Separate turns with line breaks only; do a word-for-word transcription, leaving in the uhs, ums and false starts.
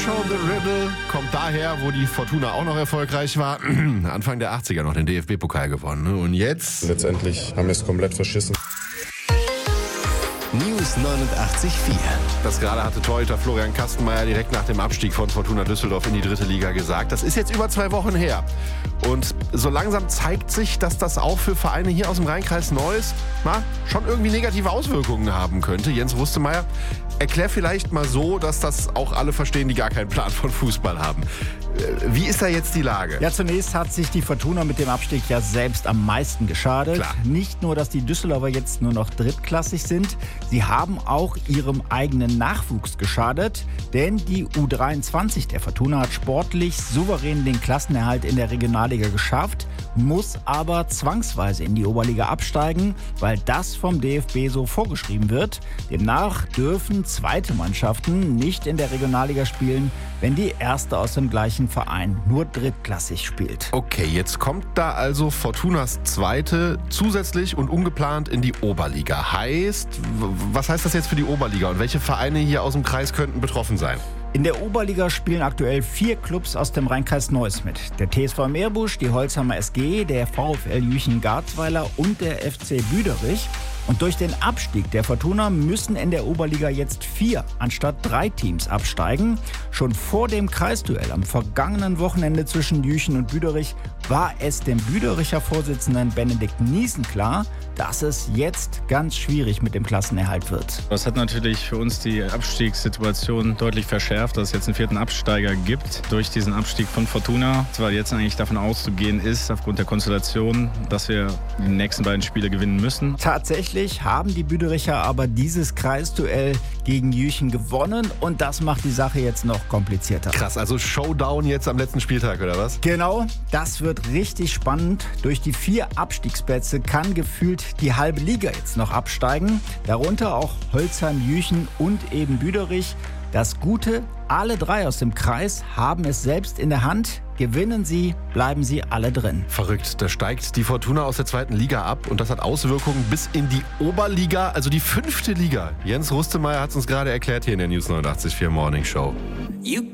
Show The Riddle kommt daher, wo die Fortuna auch noch erfolgreich war. Anfang der achtziger noch den D F B-Pokal gewonnen. Und jetzt?
Letztendlich haben wir es komplett verschissen.
News neunundachtzig Komma vier.
Das gerade hatte Torhüter Florian Kastenmeier direkt nach dem Abstieg von Fortuna Düsseldorf in die dritte Liga gesagt. Das ist jetzt über zwei Wochen her. Und so langsam zeigt sich, dass das auch für Vereine hier aus dem Rheinkreis Neuss na, schon irgendwie negative Auswirkungen haben könnte. Jens Rustemeyer, erklär vielleicht mal so, dass das auch alle verstehen, die gar keinen Plan von Fußball haben. Wie ist da jetzt die Lage?
Ja, zunächst hat sich die Fortuna mit dem Abstieg ja selbst am meisten geschadet.
Klar.
Nicht nur, dass die Düsseldorfer jetzt nur noch drittklassig sind, sie haben auch ihrem eigenen Nachwuchs geschadet. Denn die U dreiundzwanzig der Fortuna hat sportlich souverän den Klassenerhalt in der Regionalliga geschafft, muss aber zwangsweise in die Oberliga absteigen, weil das vom D F B so vorgeschrieben wird. Demnach dürfen zweite Mannschaften nicht in der Regionalliga spielen, wenn die erste aus dem gleichen Verein nur drittklassig spielt.
Okay, jetzt kommt da also Fortunas zweite zusätzlich und ungeplant in die Oberliga. Heißt, w- was heißt das jetzt für die Oberliga und welche Vereine hier aus dem Kreis könnten betroffen sein?
In der Oberliga spielen aktuell vier Clubs aus dem Rheinkreis Neuss mit. Der T S V Meerbusch, die Holzhammer S G, der VfL Jüchen-Garzweiler und der F C Büderich. Und durch den Abstieg der Fortuna müssen in der Oberliga jetzt vier anstatt drei Teams absteigen. Schon vor dem Kreisduell am vergangenen Wochenende zwischen Jüchen und Büderich war es dem Büdericher Vorsitzenden Benedikt Niesen klar, dass es jetzt ganz schwierig mit dem Klassenerhalt wird.
Das hat natürlich für uns die Abstiegssituation deutlich verschärft, dass es jetzt einen vierten Absteiger gibt durch diesen Abstieg von Fortuna. Weil jetzt eigentlich davon auszugehen ist, aufgrund der Konstellation, dass wir die nächsten beiden Spiele gewinnen müssen.
Tatsächlich haben die Büdericher aber dieses Kreisduell gegen Jüchen gewonnen und das macht die Sache jetzt noch komplizierter.
Krass, also Showdown jetzt am letzten Spieltag, oder was?
Genau, das wird richtig spannend. Durch die vier Abstiegsplätze kann gefühlt die halbe Liga jetzt noch absteigen. Darunter auch Holzheim, Jüchen und eben Büderich. Das Gute, alle drei aus dem Kreis haben es selbst in der Hand. Gewinnen sie, bleiben sie alle drin.
Verrückt, da steigt die Fortuna aus der zweiten Liga ab und das hat Auswirkungen bis in die Oberliga, also die fünfte Liga. Jens Rustemeyer hat es uns gerade erklärt hier in der News neunundachtzig Komma vier Morning Show.
You